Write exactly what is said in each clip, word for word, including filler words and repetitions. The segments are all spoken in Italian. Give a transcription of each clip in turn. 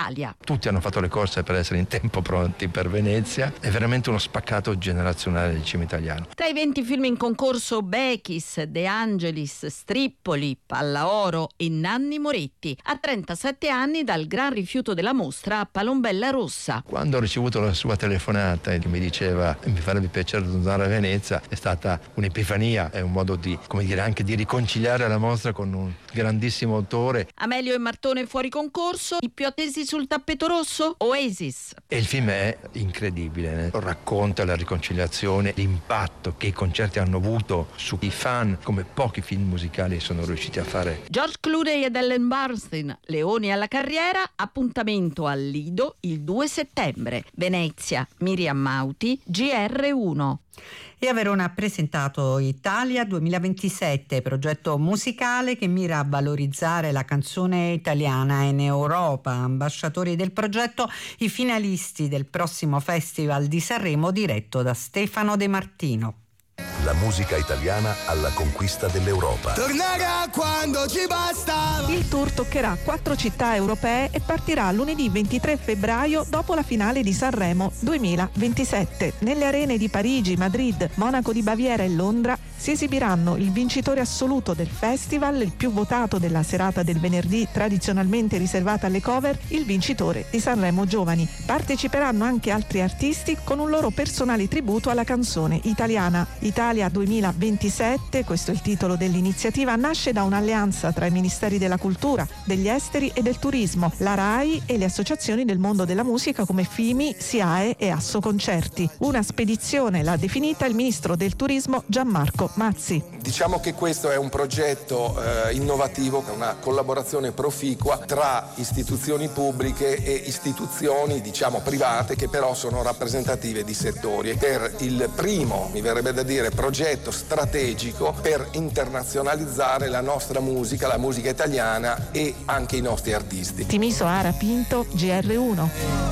Italia. Tutti hanno fatto le corse per essere in tempo pronti per Venezia, è veramente uno spaccato generazionale del cinema italiano. Tra i venti film in concorso Bechis, De Angelis, Strippoli, Pallaoro e Nanni Moretti, a trentasette anni dal gran rifiuto della mostra a Palombella Rossa. Quando ho ricevuto la sua telefonata e mi diceva mi farebbe piacere tornare a Venezia, è stata un'epifania, è un modo di, come dire, anche di riconciliare la mostra con un grandissimo autore. Amelio e Martone fuori concorso, i più attesi sul tappeto rosso, Oasis. E il film è incredibile, eh? Racconta la riconciliazione, l'impatto che i concerti hanno avuto sui fan come pochi film musicali sono riusciti a fare. George Clooney ed Ellen Burstyn, Leoni alla carriera, appuntamento al Lido il due settembre. Venezia, Miriam Mauti, G R uno. E a Verona ha presentato Italia duemilaventisette, progetto musicale che mira a valorizzare la canzone italiana in Europa. Ambasciatori del progetto, i finalisti del prossimo Festival di Sanremo diretto da Stefano De Martino. La musica italiana alla conquista dell'Europa. Tornerà quando ci basta. Il tour toccherà quattro città europee e partirà lunedì ventitré febbraio dopo la finale di Sanremo duemilaventisette. Nelle arene di Parigi, Madrid, Monaco di Baviera e Londra si esibiranno il vincitore assoluto del festival, il più votato della serata del venerdì tradizionalmente riservata alle cover, il vincitore di Sanremo Giovani. Parteciperanno anche altri artisti con un loro personale tributo alla canzone italiana. Italia duemilaventisette, questo è il titolo dell'iniziativa, nasce da un'alleanza tra i Ministeri della Cultura, degli Esteri e del Turismo, la RAI e le associazioni del mondo della musica come FIMI, SIAE e Asso Concerti. Una spedizione l'ha definita il ministro del Turismo Gianmarco Mazzi. Diciamo che questo è un progetto eh, innovativo, una collaborazione proficua tra istituzioni pubbliche e istituzioni, diciamo, private, che però sono rappresentative di settori. Per il primo, mi verrebbe da dire, progetto strategico per internazionalizzare la nostra musica, la musica italiana e anche i nostri artisti. Timiso Ara Pinto, G R uno.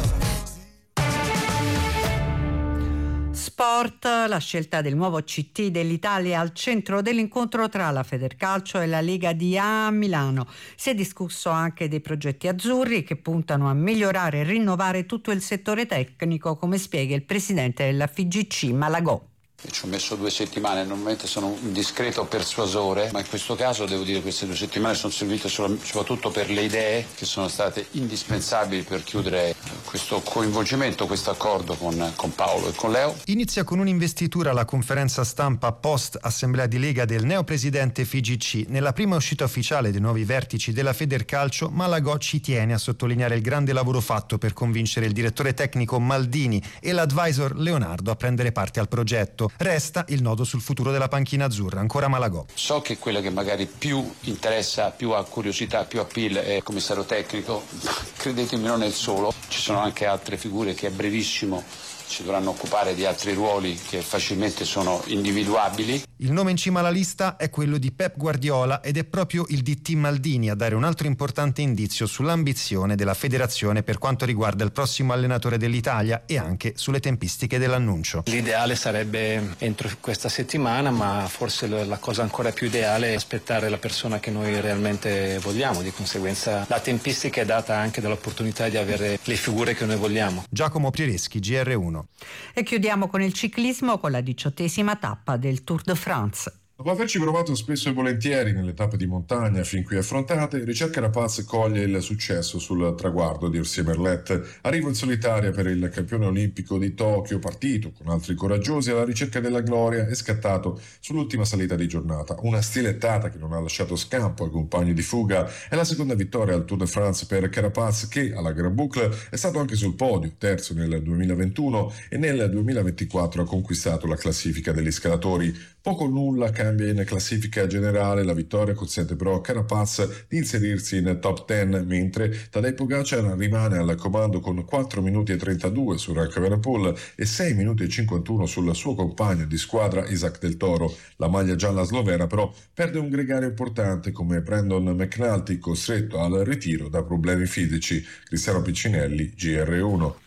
Sport, la scelta del nuovo C T dell'Italia al centro dell'incontro tra la Federcalcio e la Lega di A a Milano. Si è discusso anche dei progetti azzurri che puntano a migliorare e rinnovare tutto il settore tecnico, come spiega il presidente della F I G C Malagò. Ci ho messo due settimane, normalmente sono un discreto persuasore, ma in questo caso devo dire che queste due settimane sono servite solo, soprattutto per le idee che sono state indispensabili per chiudere questo coinvolgimento, questo accordo con, con Paolo e con Leo. Inizia con un'investitura la conferenza stampa post assemblea di Lega del neopresidente F I G C. Nella prima uscita ufficiale dei nuovi vertici della Federcalcio, Malagò ci tiene a sottolineare il grande lavoro fatto per convincere il direttore tecnico Maldini e l'advisor Leonardo a prendere parte al progetto. Resta il nodo sul futuro della panchina azzurra, ancora Malagò. So che quella che magari più interessa, più ha curiosità, più appeal è il commissario tecnico, ma credetemi non è il solo, ci sono anche altre figure che a brevissimo ci dovranno occupare di altri ruoli che facilmente sono individuabili. Il nome in cima alla lista è quello di Pep Guardiola ed è proprio il D T Maldini a dare un altro importante indizio sull'ambizione della federazione per quanto riguarda il prossimo allenatore dell'Italia e anche sulle tempistiche dell'annuncio. L'ideale sarebbe entro questa settimana, ma forse la cosa ancora più ideale è aspettare la persona che noi realmente vogliamo, di conseguenza la tempistica è data anche dall'opportunità di avere le figure che noi vogliamo. Giacomo Priereschi, G R uno. E chiudiamo con il ciclismo, con la diciottesima tappa del Tour de France. Dopo averci provato spesso e volentieri nelle tappe di montagna fin qui affrontate, Richard Carapaz coglie il successo sul traguardo di Orsier Merlet. Arrivo in solitaria per il campione olimpico di Tokyo, partito con altri coraggiosi alla ricerca della gloria e scattato sull'ultima salita di giornata. Una stilettata che non ha lasciato scampo ai compagni di fuga. È la seconda vittoria al Tour de France per Carapaz, che alla Grand Boucle è stato anche sul podio, terzo nel duemilaventuno e nel duemilaventiquattro ha conquistato la classifica degli scalatori. Poco o nulla cambia in classifica generale, la vittoria consente però a Carapaz di inserirsi in top dieci, mentre Tadej Pogacar rimane al comando con quattro minuti e trentadue su Remco Evenepoel e sei minuti e cinquantuno sul suo compagno di squadra Isaac Del Toro. La maglia gialla slovena però perde un gregario importante come Brandon McNulty, costretto al ritiro da problemi fisici. Cristiano Piccinelli, G R uno.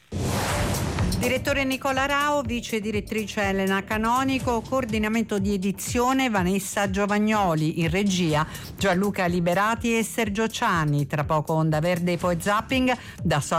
Direttore Nicola Rao, vice direttrice Elena Canonico, coordinamento di edizione Vanessa Giovagnoli, in regia Gianluca Liberati e Sergio Ciani. Tra poco Onda Verde e poi Zapping da